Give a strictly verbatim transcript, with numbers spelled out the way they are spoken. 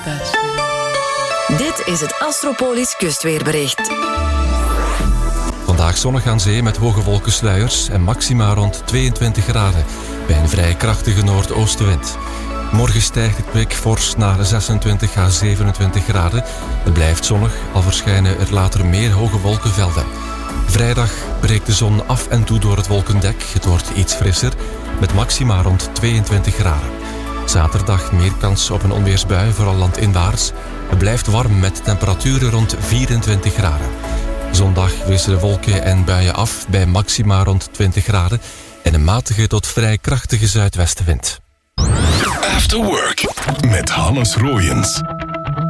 Dit is het Astropolis kustweerbericht. Vandaag zonnig aan zee met hoge wolkensluiers en maxima rond tweeëntwintig graden bij een vrij krachtige noordoostenwind. Morgen stijgt het kwik fors naar zesentwintig à zevenentwintig graden. Het blijft zonnig, al verschijnen er later meer hoge wolkenvelden. Vrijdag breekt de zon af en toe door het wolkendek. Het wordt iets frisser, met maxima rond tweeëntwintig graden. Zaterdag meer kans op een onweersbui, vooral landinwaarts. Het blijft warm met temperaturen rond vierentwintig graden. Zondag wisselen wolken en buien af bij maxima rond twintig graden en een matige tot vrij krachtige zuidwestenwind. After Work met Hannes Roojens.